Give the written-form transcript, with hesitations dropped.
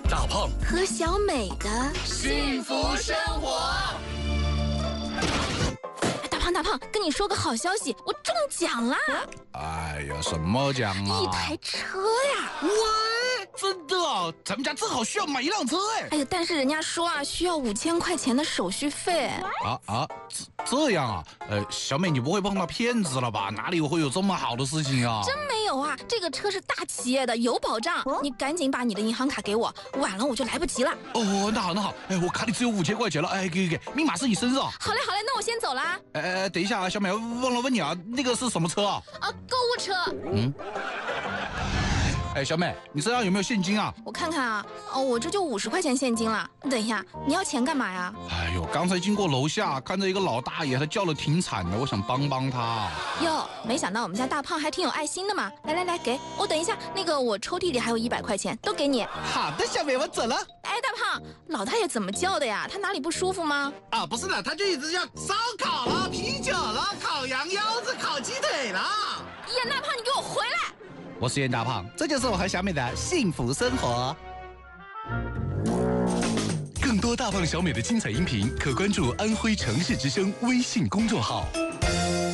大胖和小美的幸福生活。 大胖，跟你说个好消息，我中奖啦！ 哎呀，什么奖啊？ 一台车呀！ 喂，真的啊？咱们家正好需要买一辆车哎。 哎呀，但是人家说啊，需要5000块钱的手续费。 这样啊？小美，你不会碰到骗子了吧？哪里会有这么好的事情啊？ 真没有啊，这个车是大企业的，有保障。你赶紧把你的银行卡给我，晚了我就来不及了。 哦，那好，哎，我卡里只有5000块钱了，哎，给，密码是你生日啊？ 好嘞，那我先走啦。 等一下啊，小美，忘了问你啊，那个是什么车啊？ 购物车。 哎，小美，你身上有没有现金啊？ 我看看啊，我这就50块钱现金了。等一下，你要钱干嘛呀？ 哎呦，刚才经过楼下，看着一个老大爷，他叫得挺惨的，我想帮帮他。 哟，没想到我们家大胖还挺有爱心的嘛！来，给我。等一下，那个我抽屉里还有100块钱，都给你。 好的，小美，我走了。 哎，大胖，老大爷怎么叫的呀？他哪里不舒服吗？ 啊，不是的，他就一直叫烧烤了、啤酒了、烤羊腰子、烤鸡腿了。 严大胖，你给我回来！ 我是严大胖，这就是我和小美的幸福生活。 更多大胖小美的精彩音频，可关注安徽城市之声微信公众号。